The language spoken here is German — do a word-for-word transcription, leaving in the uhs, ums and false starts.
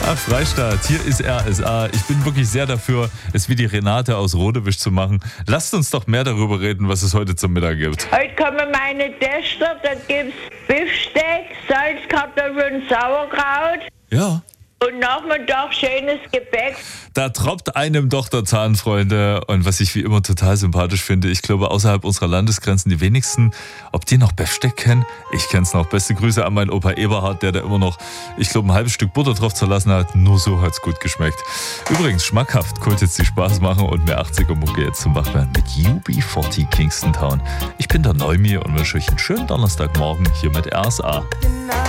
Ach, Freistaat, hier ist R S A. Ich bin wirklich sehr dafür, es wie die Renate aus Rodewisch zu machen. Lasst uns doch mehr darüber reden, was es heute zum Mittag gibt. Heute kommen meine Tester, da gibt's Beefsteak, Salzkartoffeln, Sauerkraut. Ja. Und Nachmittag schönes Gebäck. Da tropft einem doch der Zahn, Freunde. Und was ich wie immer total sympathisch finde, ich glaube, außerhalb unserer Landesgrenzen die wenigsten, ob die noch Besteck kennen? Ich kenn's noch. Beste Grüße an meinen Opa Eberhard, der da immer noch, ich glaube, ein halbes Stück Butter drauf zerlassen hat. Nur so hat's gut geschmeckt. Übrigens, schmackhaft, könnte jetzt die Spaß machen und mehr achtziger-Mucke jetzt zum Wachwerden mit U B vierzig Kingston Town. Ich bin der Neumi und wünsche euch einen schönen Donnerstagmorgen hier mit R S A.